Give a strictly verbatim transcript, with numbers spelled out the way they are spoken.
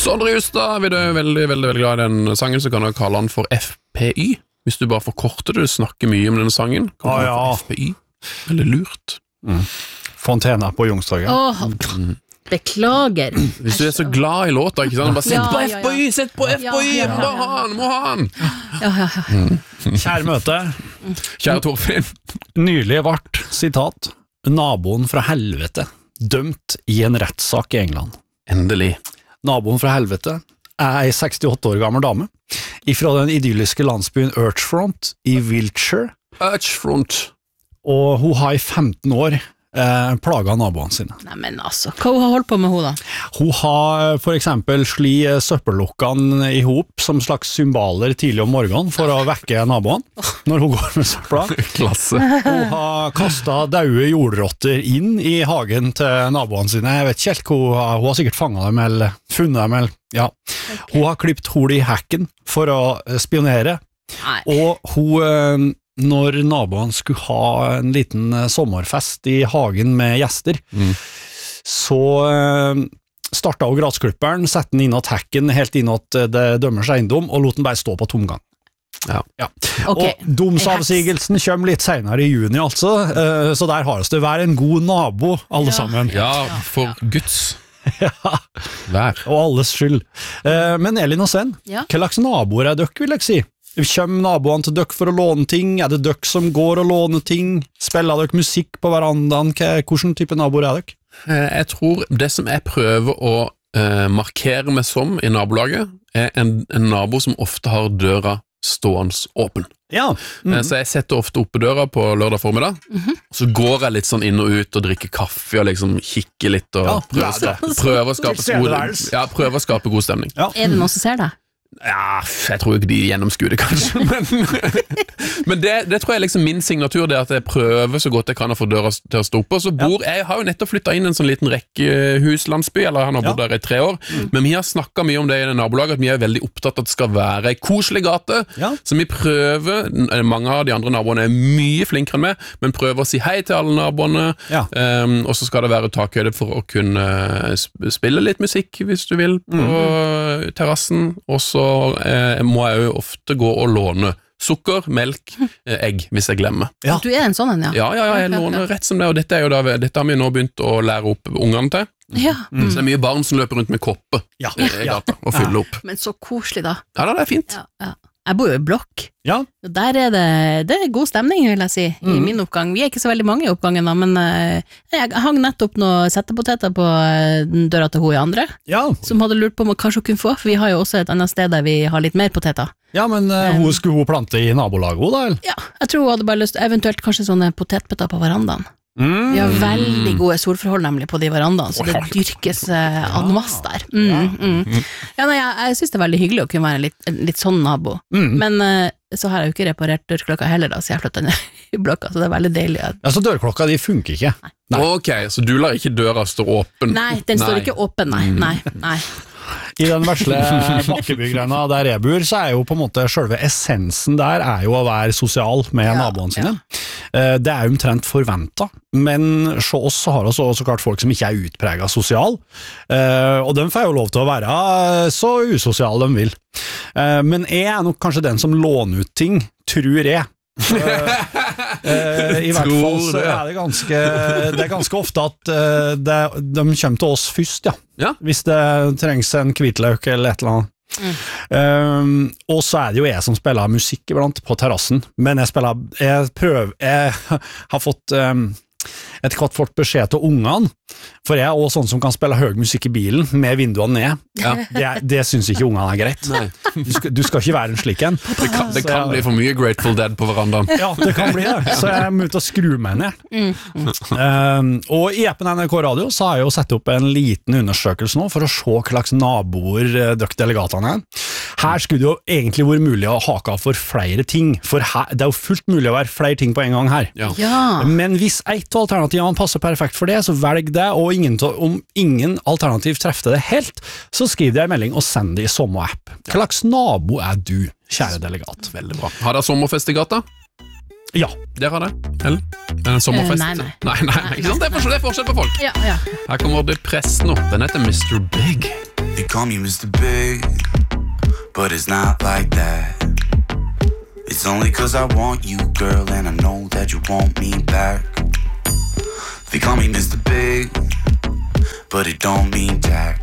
Sondre Justad, vi er veldig, veldig, veldig glad i den sangen, så kan du kalle den for F P Y. Hvis du bare forkorter det, du snakker mye om denne sangen. Kan ah, ja. F P Y. Veldig lurt. Mm. Fontena på Youngstorget. Åh, mm. Beklager. Hvis du er så glad i låta, ikke sant? Bare sett ja, på ja, F P Y, sett på F P Y, ja, ja, ja. må ha han, må ha han. Ja, ja, ja. Mm. Kjære møte. Kjære Torfinn. Nylig vart, sitat, naboen fra helvete dømt i en rettssak i England. Endelig. Naboen fra helvete er ei sekstiåtte år gammel dame ifra den idylliske landsbyen Urchfront i Wiltshire. Urchfront. Og hun har i femten år eh, plaget naboene sine. Nei, men altså, hva har hun holdt på med hun da? Hun har for eksempel sli søppellukkene i hop som slags symboler tidlig om morgenen for å vekke naboene når hun går med søppla. Klasse. Hun har kastet døde jordrotter inn i hagen til naboene sine. Jeg vet ikke helt hvor hun har, hun har sikkert fanget dem eller funnet dem. Eller, ja. Okay. Hun har klippet hul i hekken for å spionere. Nei. Og hun... Når naboene skulle ha en liten sommerfest i hagen med gjester, mm. så uh, startet hun grasklipperen, sette den inn at hekken helt inn at det dømmers eiendom, og lot den bare stå på tomgang. Ja. Ja. Okay. Og domsavsigelsen kommer litt senere i juni, altså, uh, så der har det vært en god nabo, alle ja. sammen. Ja, for ja. Guds ja. vær. Og alles skyld. Uh, men Elin og Sven, ja. Hva slags naboer er dere, vil jeg si? Kommer naboene til dere for å låne ting? Er det dere som går og låner ting? Spiller dere musikk på verandaen? Hvilken type naboer er dere? Jeg tror det som jeg prøver å eh, markere meg som i nabolaget, er en, en nabo som ofte har døra stående åpen. Ja. Mm. Så jeg setter ofte oppe døra på lørdag formiddag, mm-hmm. og så går jeg litt sånn inn og ut og drikker kaffe og liksom kikker litt og ja, prøver, å skape, prøver, å skape god, ja, prøver å skape god stemning. Ja. Er det noen som ser deg? Ja, jeg tror ikke de gjennomskuer det kanskje, men, men det, det tror jeg er liksom min signatur, det at jeg prøver så godt jeg kan å få døra til å stå oppe, og så bor, jeg har jo nettopp flyttet inn en sånn liten rekkehuslandsby, eller han har bodd ja. Der i tre år, mm. men vi har snakket mye om det i det nabolaget, at vi er veldig opptatt at det skal være en koselig gate, ja. Så vi prøver, mange av de andre naboene er mye flinkere enn meg, men prøver å si hei til alle naboene, ja. um, og så skal det være takhøyde for å kunne spille litt musikk, hvis du vil, på mm. terrassen, og så Eh, må jeg jo ofte gå og låne sukker, melk, eh, egg, hvis jeg glemmer. Ja. Du er en sånn en, ja? Ja, ja, ja jeg låner rett som det, og dette, er jo da, dette har vi nå begynt å lære opp ungene til. Ja. Mm. Så det er mye barn som løper rundt med kopper ja. i gata og fyller opp. Men så koselig da. Ja, da, det er fint. Ja, ja. Jeg bor jo i blokk, ja. Og der er det, det er god stemning, vil jeg si, i mm. min oppgang. Vi er ikke så veldig mange i oppgangen da, men uh, jeg hang nettopp noen settepoteter på døra til hun i andre, ja. Som hadde lurt på om kanskje hun kunne få, for vi har jo også et annet sted der vi har litt mer poteter. Ja, men uh, hun skulle hun plante i nabolaget, da, eller? Ja, jeg tror hun hadde bare lyst, eventuelt kanskje sånne potetbøtter på verandaen. Mm. Vi har veldig gode solforhold nemlig på de verandaene, så det dyrkes eh, en masse der. Mm, mm. Ja, nei, jeg, jeg synes det er veldig hyggelig å kunne være litt, litt sånn nabo, mm. men eh, så har jeg jo ikke reparert dørklokka heller da, så jeg flyttet ned i blokka, så det er veldig deilig. Ja, så dørklokka de funker ikke? Nei. Nei. Ok, så du lar ikke døra stå åpen? Nei, den står nei. Ikke åpen, nei, nei, nei. I den versle bakkebyggrena der jeg bor, så er jo på en måte selve essensen der er jo å være sosial med ja, naboene sine. Ja. Det er jo omtrent forventet, men så oss har også, også klart folk som ikke er utpreget sosial, og de får jo lov til å være så usosial de vil. Men jeg er nok kanskje den som låner ut ting, tror jeg. uh, uh, I hvert fall så er det ganske det er ganske ofte at uh, det, de kommer til oss først, ja. Ja. Hvis det trengs en hvitløk eller et eller annet. Mm. Um, og så er det jo jeg som spiller musikk iblant på terrassen, men jeg spiller jeg prøver, jeg har fått um, etter hvert fått beskjed til ungene, for jeg er også sånn som kan spille høy musikk i bilen med vinduene ned. Ja. Det, det synes ikke ungene er greit. Du skal, du skal ikke være en slik en. Det kan, det kan bli for mye Grateful Dead på verandaen. Ja, det kan bli det. Så jeg må ut og skru meg ned. Mm. Um, og i appen N R K Radio så har jeg jo sett opp en liten undersøkelse nå for å se hva slags naboer dere delegatene er. Her skulle det jo egentlig vært mulig å hake av for flere ting, for her, det er jo fullt mulig å være flere ting på en gang her. Ja. Ja. Men hvis et av alternativene passer perfekt for det, så velg det, og ingen, om ingen alternativ treffer det helt, så skriv deg en melding og send det i samme app. Hva slags nabo er du, kjære delegat? Veldig bra. Har dere sommerfest i gata? Ja. Det har det, eller? En sommerfest? Uh, nei, nei. Nei, nei, nei. Ikke sant? Det er forskjell, det er forskjell på folk. Ja, ja. Her kommer det press nå. Den heter mister Big. They call me Mister Big, but it's not like that. It's only cause I want you, girl, and I know that you want me back. They call me Mister Big, but it don't mean jack.